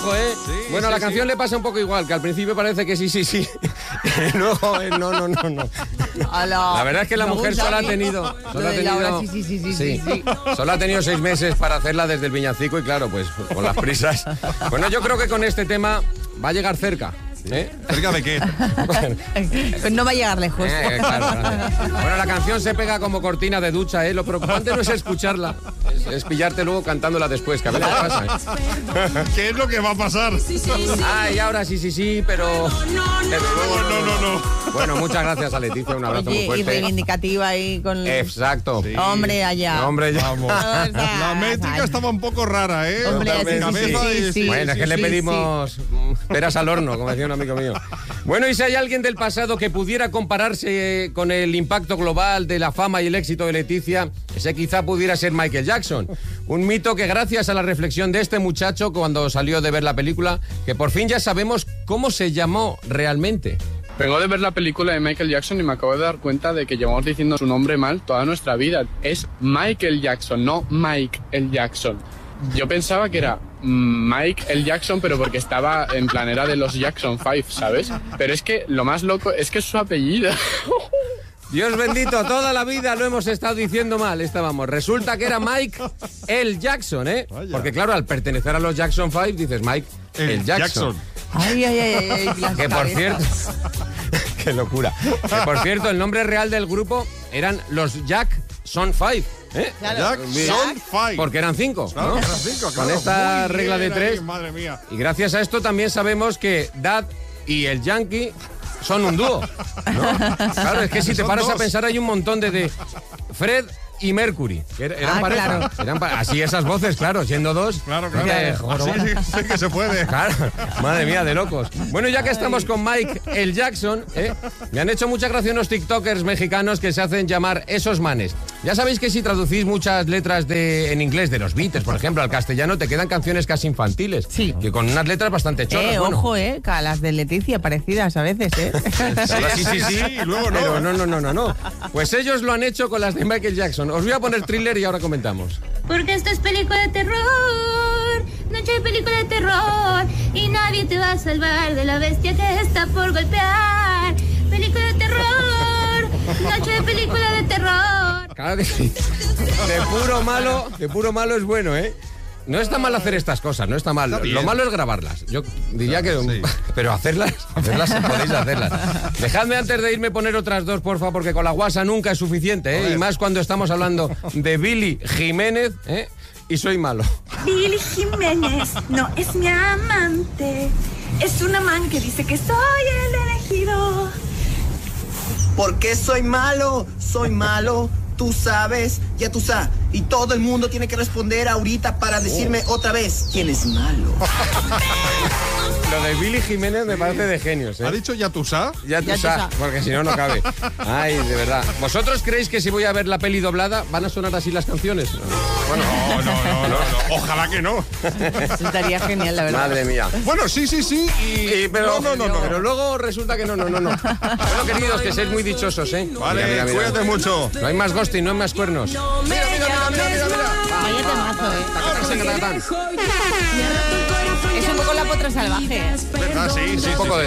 lujo, ¿eh? Sí, bueno, a la canción le pasa un poco igual, que al principio parece que sí. Luego, no. La verdad es que la mujer solo ha tenido... Sí. Solo ha tenido 6 meses para hacerla desde el villancico y claro, pues con las prisas. Bueno, yo creo que con este tema va a llegar cerca. ¿Cerca de qué? No va a llegar lejos. Claro. Bueno, la canción se pega como cortina de ducha, ¿eh? Lo preocupante no es escucharla, es pillarte luego cantándola después, que a veces pasa, ¿eh? ¿Qué es lo que va a pasar? Ay, ahora sí, pero... No. Bueno, muchas gracias a Leticia, un abrazo muy fuerte. Y reivindicativa ahí con... Exacto. Sí. Hombre, allá. Hombre, ya. Vamos. La métrica estaba un poco rara, ¿eh? Hombre, sí. Bueno, es que le pedimos peras al horno, como decía un amigo mío. Bueno, y si hay alguien del pasado que pudiera compararse con el impacto global de la fama y el éxito de Leticia, ese quizá pudiera ser Michael Jackson. Un mito que gracias a la reflexión de este muchacho cuando salió de ver la película, que por fin ya sabemos cómo se llamó realmente. Vengo de ver la película de Michael Jackson y me acabo de dar cuenta de que llevamos diciendo su nombre mal toda nuestra vida. Es Michael Jackson, no Mike el Jackson. Yo pensaba que era Mike el Jackson, pero porque estaba en plan, era de los Jackson 5, ¿sabes? Pero es que lo más loco es que es su apellido. Dios bendito, toda la vida lo hemos estado diciendo mal, estábamos. Resulta que era Mike el Jackson, ¿eh? Vaya. Porque claro, al pertenecer a los Jackson 5 dices Mike el Jackson. Ay. Que por cierto... Qué locura. Que por cierto, el nombre real del grupo eran los Jackson 5. Claro. Jackson 5. Porque eran 5, Claro, ¿no? eran 5, claro. Con esta Muy regla de bien 3. ahí, madre mía. Y gracias a esto también sabemos que Dad y el Yankee son un dúo, ¿no? Claro, es que si te Son paras a dos. pensar hay un montón de Fred y Mercury, que eran pareja. Claro. Así esas voces, claro, siendo dos. Claro. Joder, Así sí que se puede. Claro, madre mía, de locos. Bueno, ya que estamos con Mike el Jackson, me han hecho mucha gracia unos tiktokers mexicanos que se hacen llamar esos manes. Ya sabéis que si traducís muchas letras en inglés de los Beatles, por ejemplo, al castellano, te quedan canciones casi infantiles. Sí. Que con unas letras bastante chorras. Bueno. Ojo, que a las de Leticia parecidas a veces, Sí, y luego no. Pero no. Pues ellos lo han hecho con las de Michael Jackson. Os voy a poner Thriller y ahora comentamos. Porque esto es película de terror, noche de película de terror, y nadie te va a salvar de la bestia que está por golpear. Película de terror, noche de película de terror. Claro que sí. De puro malo es bueno, ¿eh? No está mal hacer estas cosas, no está mal. Está bien. Lo malo es grabarlas. Yo diría Claro, que... sí. Pero hacerlas podéis hacerlas. Dejadme antes de irme poner otras dos, porfa, porque con la guasa nunca es suficiente, ¿eh? Y más cuando estamos hablando de Billy Jiménez, ¿eh? Y soy malo. Billy Jiménez no es mi amante. Es una man que dice que soy el elegido. ¿Por qué soy malo? Soy malo. Tú sabes, ya tú sabes. Y todo el mundo tiene que responder ahorita para decirme otra vez quién es malo. Lo de Billy Jiménez me parece de genios, ¿eh? ¿Ha dicho Yatusá? Ya tú sabes, porque si no, no cabe. Ay, de verdad. ¿Vosotros creéis que si voy a ver la peli doblada van a sonar así las canciones? Bueno, No. Ojalá que no. Estaría genial, la verdad. madre mía. Bueno, sí. Pero, No. Pero luego resulta que no. Bueno, queridos, que seis muy dichosos, ¿eh? Vale, Mira. cuídate mucho. No hay más ghosting, no hay más cuernos. Mira. Vaya temazo, Tacatán. Es un poco la potra salvaje. Ah, sí. Un poco de